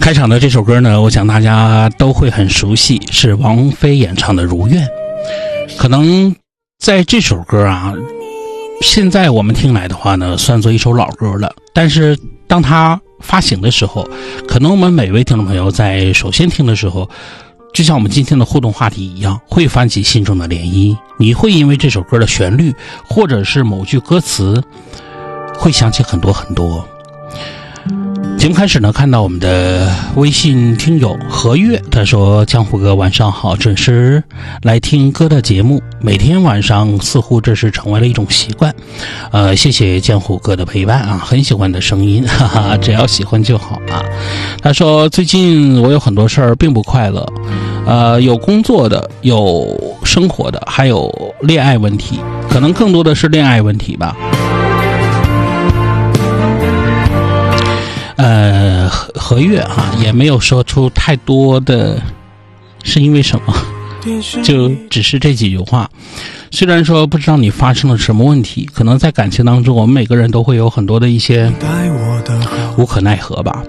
开场的这首歌呢，我想大家都会很熟悉，是王菲演唱的《如愿》。可能在这首歌啊，现在我们听来的话呢，算作一首老歌了。但是当它发行的时候，可能我们每位听众朋友在首先听的时候，就像我们今天的互动话题一样，会泛起心中的涟漪。你会因为这首歌的旋律，或者是某句歌词，会想起很多很多。节目开始呢，看到我们的微信听友何月，他说：江湖哥晚上好，准时来听歌的节目，每天晚上似乎这是成为了一种习惯。谢谢江湖哥的陪伴啊，很喜欢的声音，哈哈，只要喜欢就好啊。他说最近我有很多事儿并不快乐，有工作的，有生活的，还有恋爱问题，可能更多的是恋爱问题吧。何月啊，也没有说出太多的是因为什么，就只是这几句话。虽然说不知道你发生了什么问题，可能在感情当中我们每个人都会有很多的一些无可奈何吧。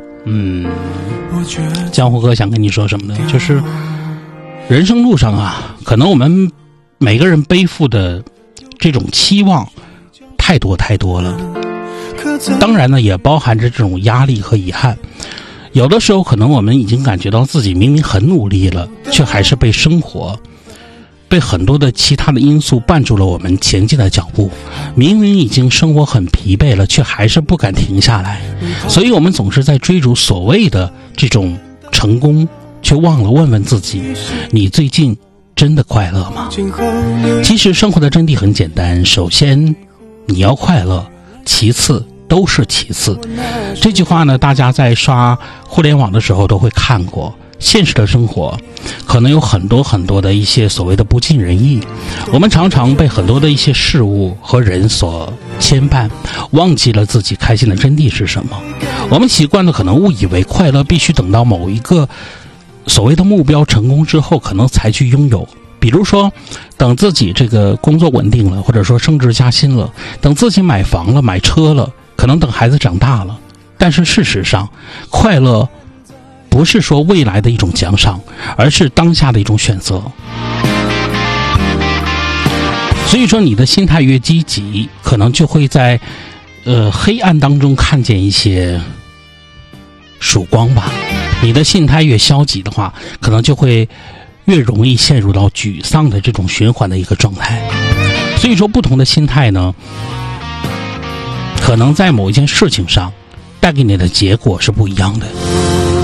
江湖哥想跟你说什么呢，就是人生路上啊，可能我们每个人背负的这种期望太多太多了，当然呢也包含着这种压力和遗憾。有的时候可能我们已经感觉到自己明明很努力了，却还是被生活被很多的其他的因素绊住了我们前进的脚步。明明已经生活很疲惫了，却还是不敢停下来。所以我们总是在追逐所谓的这种成功，却忘了问问自己，你最近真的快乐吗？其实生活的真谛很简单，首先你要快乐，其次都是其次。这句话呢，大家在刷互联网的时候都会看过。现实的生活可能有很多很多的一些所谓的不尽人意，我们常常被很多的一些事物和人所牵绊，忘记了自己开心的真谛是什么。我们习惯了可能误以为快乐必须等到某一个所谓的目标成功之后可能才去拥有，比如说等自己这个工作稳定了，或者说升职加薪了，等自己买房了买车了，可能等孩子长大了。但是事实上，快乐不是说未来的一种奖赏，而是当下的一种选择。所以说你的心态越积极，可能就会在黑暗当中看见一些曙光吧。你的心态越消极的话，可能就会越容易陷入到沮丧的这种循环的一个状态。所以说不同的心态呢，可能在某一件事情上带给你的结果是不一样的。